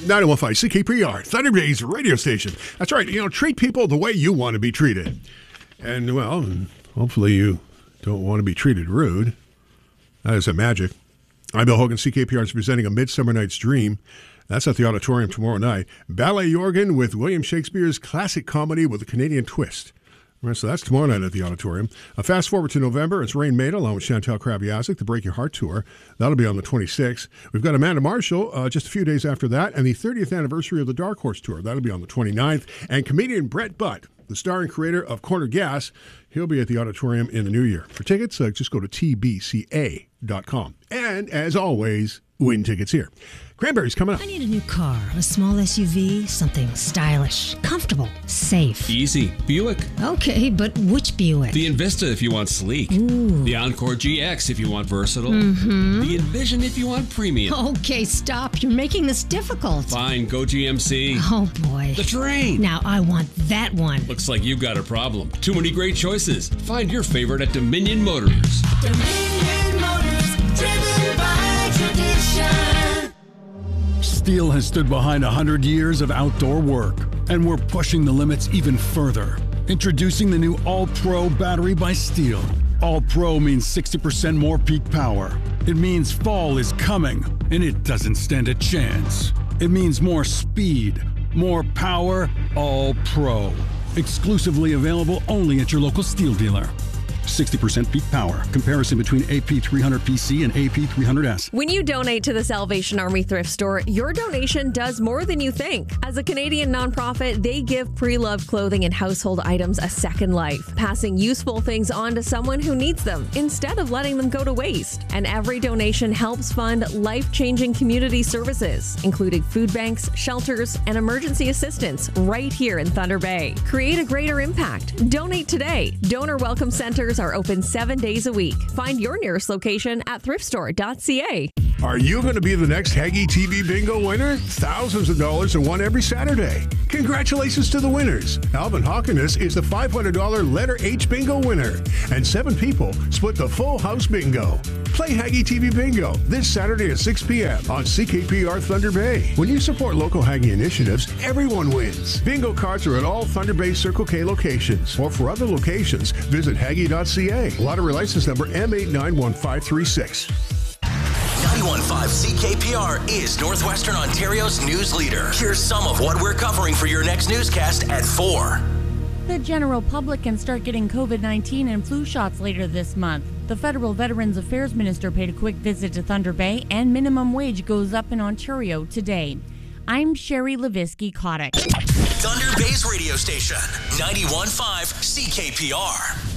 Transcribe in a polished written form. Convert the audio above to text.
91.5 CKPR, Thunder Bay's radio station. That's right. Treat people the way you want to be treated. And, well, hopefully you don't want to be treated rude. That is a magic. I'm Bill Hogan. CKPR is presenting A Midsummer Night's Dream. That's at the Auditorium tomorrow night. Ballet Jorgen with William Shakespeare's classic comedy with a Canadian twist. Right, so that's tomorrow night at the Auditorium. Fast forward to November, it's Rain Maida along with Chantal Krabiazic, the Break Your Heart Tour. That'll be on the 26th. We've got Amanda Marshall just a few days after that, and the 30th anniversary of the Dark Horse Tour. That'll be on the 29th. And comedian Brett Butt, the star and creator of Corner Gas, he'll be at the Auditorium in the new year. For tickets, just go to tbca.com. And as always, win tickets here. Cranberry's coming up. I need a new car, a small SUV, something stylish, comfortable, safe. Easy. Buick. Okay, but which Buick? The Envista if you want sleek. Ooh. The Encore GX if you want versatile. Mm-hmm. The Envision if you want premium. Okay, stop. You're making this difficult. Fine, go GMC. Oh, boy. The Terrain. Now I want that one. Looks like you've got a problem. Too many great choices. Find your favorite at Dominion Motors. Dominion Motors, driven by tradition. Steel has stood behind 100 years of outdoor work, and we're pushing the limits even further. Introducing the new All-Pro battery by Steel. All-Pro means 60% more peak power. It means fall is coming, and it doesn't stand a chance. It means more speed, more power, All-Pro. Exclusively available only at your local Steel dealer. 60% peak power. Comparison between AP300PC and AP300S. When you donate to the Salvation Army Thrift Store, your donation does more than you think. As a Canadian nonprofit, they give pre-loved clothing and household items a second life, passing useful things on to someone who needs them instead of letting them go to waste. And every donation helps fund life-changing community services, including food banks, shelters, and emergency assistance right here in Thunder Bay. Create a greater impact. Donate today. Donor welcome centers are open 7 days a week. Find your nearest location at thriftstore.ca. Are you going to be the next Haggy TV Bingo winner? Thousands of dollars are won every Saturday. Congratulations to the winners. Alvin Hawkins is the $500 letter H Bingo winner. And 7 people split the full house bingo. Play Haggy TV Bingo this Saturday at 6 p.m. on CKPR Thunder Bay. When you support local Haggy initiatives, everyone wins. Bingo cards are at all Thunder Bay Circle K locations. Or for other locations, visit Haggy.ca. Lottery license number M891536. 91.5 CKPR is Northwestern Ontario's news leader. Here's some of what we're covering for your next newscast at 4. The general public can start getting COVID-19 and flu shots later this month. The Federal Veterans Affairs Minister paid a quick visit to Thunder Bay, and minimum wage goes up in Ontario today. I'm Sherry Levisky-Kotick. Thunder Bay's radio station, 91.5 CKPR.